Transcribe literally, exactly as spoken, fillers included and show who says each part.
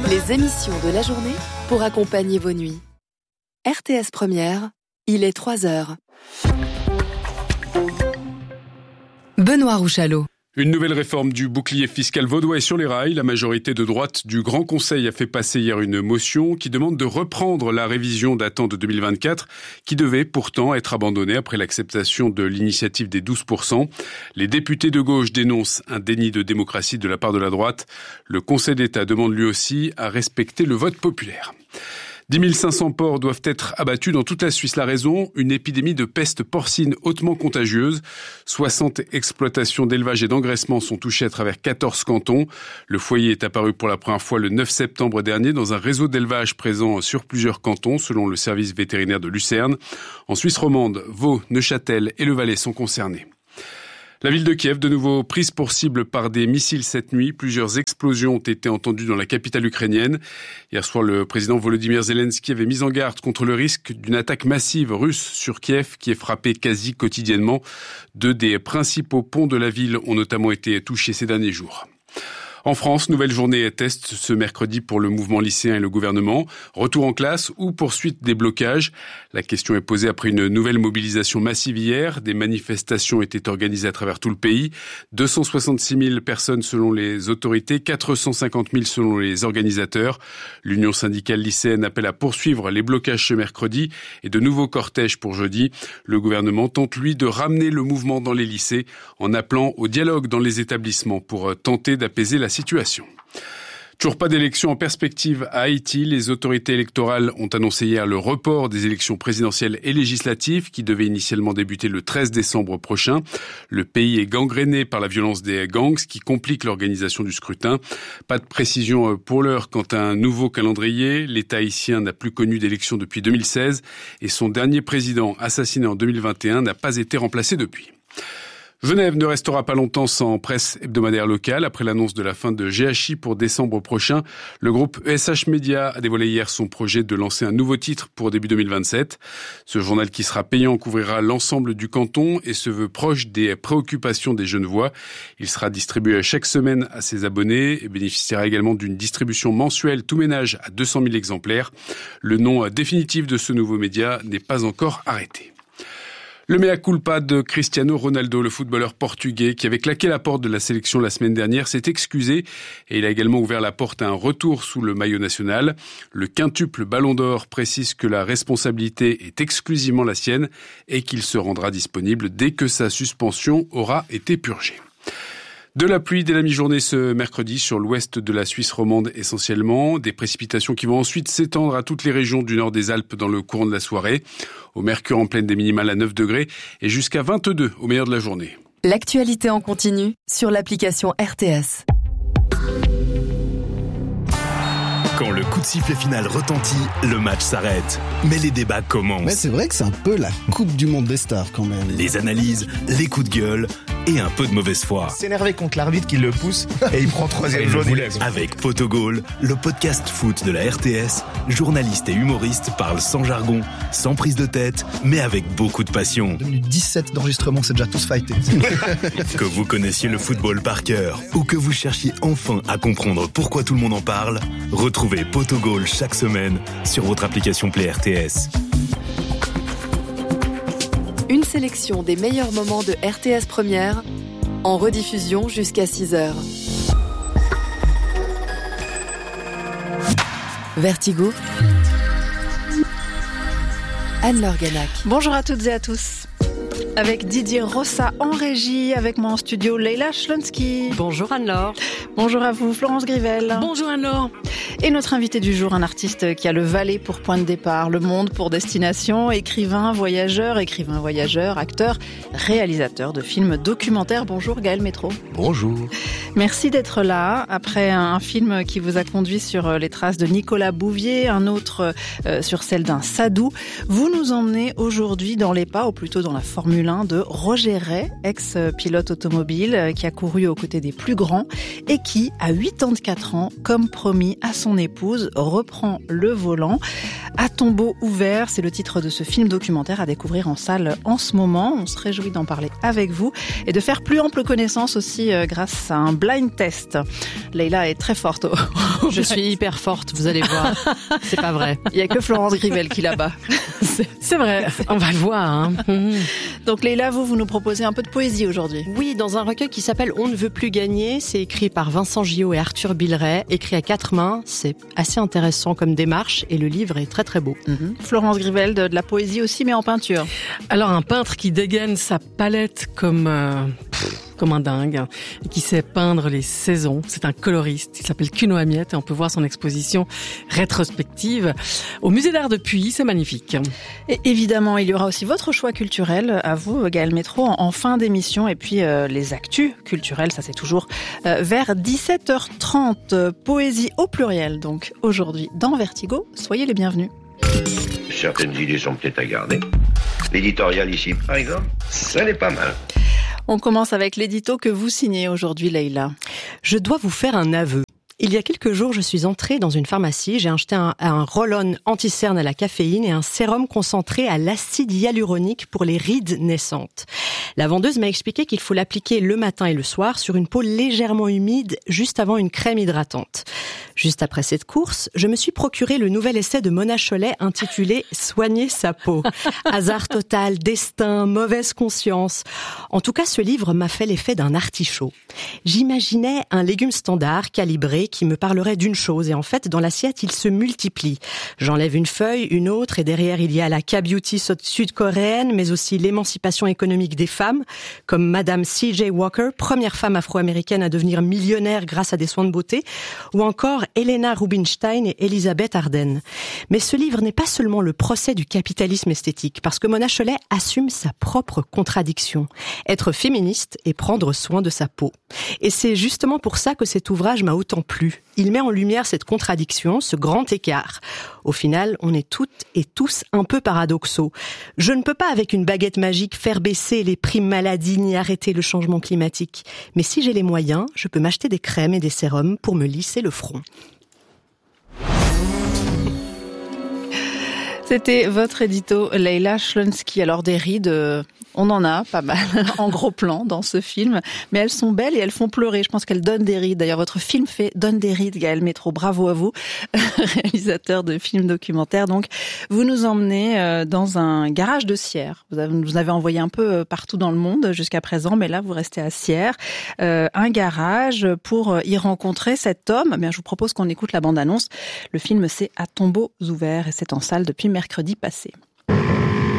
Speaker 1: Les émissions de la journée pour accompagner vos nuits. R T S Première, il est trois heures. Benoît Rouchalot.
Speaker 2: Une nouvelle réforme du bouclier fiscal vaudois est sur les rails. La majorité de droite du Grand Conseil a fait passer hier une motion qui demande de reprendre la révision datant de deux mille vingt-quatre, qui devait pourtant être abandonnée après l'acceptation de l'initiative des douze pour cent. Les députés de gauche dénoncent un déni de démocratie de la part de la droite. Le Conseil d'État demande lui aussi à respecter le vote populaire. dix mille cinq cents porcs doivent être abattus dans toute la Suisse. La raison, une épidémie de peste porcine hautement contagieuse. soixante exploitations d'élevage et d'engraissement sont touchées à travers quatorze cantons. Le foyer est apparu pour la première fois le neuf septembre dernier dans un réseau d'élevage présent sur plusieurs cantons, selon le service vétérinaire de Lucerne. En Suisse romande, Vaud, Neuchâtel et le Valais sont concernés. La ville de Kiev, de nouveau prise pour cible par des missiles cette nuit. Plusieurs explosions ont été entendues dans la capitale ukrainienne. Hier soir, le président Volodymyr Zelensky avait mis en garde contre le risque d'une attaque massive russe sur Kiev qui est frappée quasi quotidiennement. Deux des principaux ponts de la ville ont notamment été touchés ces derniers jours. En France, nouvelle journée test ce mercredi pour le mouvement lycéen et le gouvernement. Retour en classe ou poursuite des blocages. La question est posée après une nouvelle mobilisation massive hier. Des manifestations étaient organisées à travers tout le pays. deux cent soixante-six mille personnes selon les autorités, quatre cent cinquante mille selon les organisateurs. L'Union syndicale lycéenne appelle à poursuivre les blocages ce mercredi et de nouveaux cortèges pour jeudi. Le gouvernement tente, lui, de ramener le mouvement dans les lycées en appelant au dialogue dans les établissements pour tenter d'apaiser la situation. Toujours pas d'élection en perspective à Haïti. Les autorités électorales ont annoncé hier le report des élections présidentielles et législatives qui devaient initialement débuter le treize décembre prochain. Le pays est gangréné par la violence des gangs, ce qui complique l'organisation du scrutin. Pas de précision pour l'heure quant à un nouveau calendrier. L'État haïtien n'a plus connu d'élection depuis deux mille seize et son dernier président, assassiné en deux mille vingt et un, n'a pas été remplacé depuis. Genève ne restera pas longtemps sans presse hebdomadaire locale. Après l'annonce de la fin de G H I pour décembre prochain, le groupe E S H Media a dévoilé hier son projet de lancer un nouveau titre pour début deux mille vingt-sept. Ce journal qui sera payant couvrira l'ensemble du canton et se veut proche des préoccupations des Genevois. Il sera distribué chaque semaine à ses abonnés et bénéficiera également d'une distribution mensuelle tout ménage à deux cent mille exemplaires. Le nom définitif de ce nouveau média n'est pas encore arrêté. Le mea culpa de Cristiano Ronaldo, le footballeur portugais qui avait claqué la porte de la sélection la semaine dernière, s'est excusé et il a également ouvert la porte à un retour sous le maillot national. Le quintuple Ballon d'Or précise que la responsabilité est exclusivement la sienne et qu'il se rendra disponible dès que sa suspension aura été purgée. De la pluie dès la mi-journée ce mercredi sur l'ouest de la Suisse romande essentiellement. Des précipitations qui vont ensuite s'étendre à toutes les régions du nord des Alpes dans le courant de la soirée. Au mercure en pleine des minimales à neuf degrés et jusqu'à vingt-deux au meilleur de la journée.
Speaker 1: L'actualité en continu sur l'application R T S.
Speaker 3: Quand le coup de sifflet final retentit, le match s'arrête. Mais les débats commencent.
Speaker 4: Mais c'est vrai que c'est un peu la Coupe du Monde des stars quand même.
Speaker 3: Les analyses, les coups de gueule et un peu de mauvaise foi.
Speaker 5: S'énerver contre l'arbitre qui le pousse et il prend troisième jaune.
Speaker 3: Avec Potogol, le podcast foot de la R T S, journalistes et humoristes parlent sans jargon, sans prise de tête, mais avec beaucoup de passion.
Speaker 4: deux minutes dix-sept d'enregistrement, c'est déjà tous fighté.
Speaker 3: Que vous connaissiez le football par cœur ou que vous cherchiez enfin à comprendre pourquoi tout le monde en parle, retrouvez Potogol chaque semaine sur votre application Play R T S.
Speaker 1: Une sélection des meilleurs moments de R T S Première en rediffusion jusqu'à six heures. Vertigo. Anne-Laure Ganac.
Speaker 6: Bonjour à toutes et à tous. Avec Didier Rossa en régie, avec moi en studio Leila Schlonsky.
Speaker 7: Bonjour Anne-Laure.
Speaker 6: Bonjour à vous Florence Grivel.
Speaker 7: Bonjour Anne-Laure.
Speaker 6: Et notre invité du jour, un artiste qui a le Valais pour point de départ, le monde pour destination, écrivain, voyageur, écrivain, voyageur, acteur, réalisateur de films documentaires. Bonjour Gaël Métro.
Speaker 5: Bonjour.
Speaker 6: Merci d'être là. Après un film qui vous a conduit sur les traces de Nicolas Bouvier, un autre euh, sur celle d'un Sadou, vous nous emmenez aujourd'hui dans les pas, ou plutôt dans la Formule un de Roger Ray, ex-pilote automobile qui a couru aux côtés des plus grands et qui, à quatre-vingt-quatre ans, comme promis à son épouse, reprend le volant. À tombeau ouvert, c'est le titre de ce film documentaire à découvrir en salle en ce moment. On se réjouit d'en parler avec vous et de faire plus ample connaissance aussi grâce à un blind test. Leïla est très forte. Au...
Speaker 7: Je suis hyper forte, vous allez voir. C'est pas vrai.
Speaker 6: Il y a que Florence Grivel qui là-bas.
Speaker 7: C'est, c'est vrai, on va le voir. Hein.
Speaker 6: Donc Leïla, vous, vous nous proposez un peu de poésie aujourd'hui.
Speaker 7: Oui, dans un recueil qui s'appelle On ne veut plus gagner. C'est écrit par Vincent Gillot et Arthur Billeret, écrit à quatre mains. C'est assez intéressant comme démarche et le livre est très très beau.
Speaker 6: Mm-hmm. Florence Grivel, de, de la poésie aussi, mais en peinture.
Speaker 8: Alors un peintre qui dégaine sa palette comme... Euh, pff, comme un dingue, et qui sait peindre les saisons. C'est un coloriste, il s'appelle Cuno Amiette et on peut voir son exposition rétrospective au Musée d'Art de Puy, c'est magnifique.
Speaker 6: Et évidemment, il y aura aussi votre choix culturel à vous, Gaël Métro, en, en fin d'émission, et puis euh, les actus culturels, ça c'est toujours euh, vers dix-sept heures trente. Poésie au pluriel, donc aujourd'hui dans Vertigo, soyez les bienvenus.
Speaker 9: Certaines idées sont peut-être à garder. L'éditorial ici, par exemple, ça n'est pas mal.
Speaker 6: On commence avec l'édito que vous signez aujourd'hui, Leïla.
Speaker 7: Je dois vous faire un aveu. Il y a quelques jours, je suis entrée dans une pharmacie. J'ai acheté un, un roll-on anti-cerne à la caféine et un sérum concentré à l'acide hyaluronique pour les rides naissantes. La vendeuse m'a expliqué qu'il faut l'appliquer le matin et le soir sur une peau légèrement humide juste avant une crème hydratante. Juste après cette course, je me suis procuré le nouvel essai de Mona Chollet intitulé « Soigner sa peau ». Hasard total, destin, mauvaise conscience. En tout cas, ce livre m'a fait l'effet d'un artichaut. J'imaginais un légume standard, calibré, qui me parlerait d'une chose. Et en fait, dans l'assiette, il se multiplie. J'enlève une feuille, une autre, et derrière, il y a la K-beauty sud-coréenne, mais aussi l'émancipation économique des femmes, comme Madame C J Walker, première femme afro-américaine à devenir millionnaire grâce à des soins de beauté, ou encore Helena Rubinstein et Elisabeth Arden. Mais ce livre n'est pas seulement le procès du capitalisme esthétique, parce que Mona Chollet assume sa propre contradiction. Être féministe et prendre soin de sa peau. Et c'est justement pour ça que cet ouvrage m'a autant plu. Il met en lumière cette contradiction, ce grand écart. Au final, on est toutes et tous un peu paradoxaux. Je ne peux pas, avec une baguette magique, faire baisser les primes maladies ni arrêter le changement climatique. Mais si j'ai les moyens, je peux m'acheter des crèmes et des sérums pour me lisser le front.
Speaker 6: C'était votre édito, Leïla Schlonsky. Alors des rides, euh, on en a pas mal en gros plan dans ce film, mais elles sont belles et elles font pleurer. Je pense qu'elles donnent des rides. D'ailleurs, votre film fait donne des rides, Gaël Métro. Bravo à vous, réalisateur de films documentaires. Donc, vous nous emmenez euh, dans un garage de Sierre. Vous avez, vous avez envoyé un peu partout dans le monde jusqu'à présent, mais là, vous restez à Sierre. Euh, un garage pour y rencontrer cet homme. Bien, je vous propose qu'on écoute la bande-annonce. Le film, c'est À tombeaux ouverts et c'est en salle depuis mercredi passé.